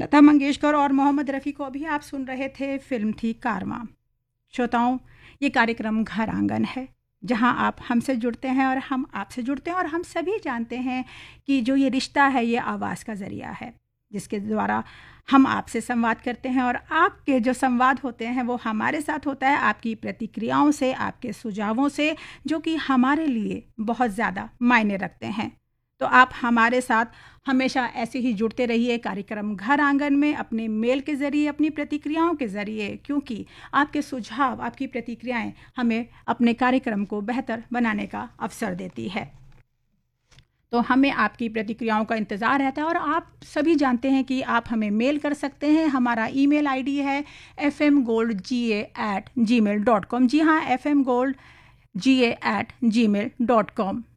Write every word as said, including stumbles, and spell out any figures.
लता मंगेशकर और मोहम्मद रफ़ी को अभी आप सुन रहे थे, फिल्म थी कारवां। श्रोताओं, ये कार्यक्रम घर आंगन है, जहां आप हमसे जुड़ते हैं और हम आपसे जुड़ते हैं, और हम सभी जानते हैं कि जो ये रिश्ता है ये आवाज़ का ज़रिया है, जिसके द्वारा हम आपसे संवाद करते हैं, और आपके जो संवाद होते हैं वो हमारे साथ होता है आपकी प्रतिक्रियाओं से, आपके सुझावों से, जो कि हमारे लिए बहुत ज़्यादा मायने रखते हैं। तो आप हमारे साथ हमेशा ऐसे ही जुड़ते रहिए कार्यक्रम घर आंगन में, अपने मेल के ज़रिए, अपनी प्रतिक्रियाओं के ज़रिए, क्योंकि आपके सुझाव, आपकी प्रतिक्रियाएं हमें अपने कार्यक्रम को बेहतर बनाने का अवसर देती है। तो हमें आपकी प्रतिक्रियाओं का इंतज़ार रहता है, और आप सभी जानते हैं कि आप हमें मेल कर सकते हैं। हमारा ईमेल आईडी है एफ एम गोल्ड जी ए एट जी मेल डॉट कॉम। जी हाँ, एफ एम गोल्ड जी ए एट जी मेल डॉट कॉम।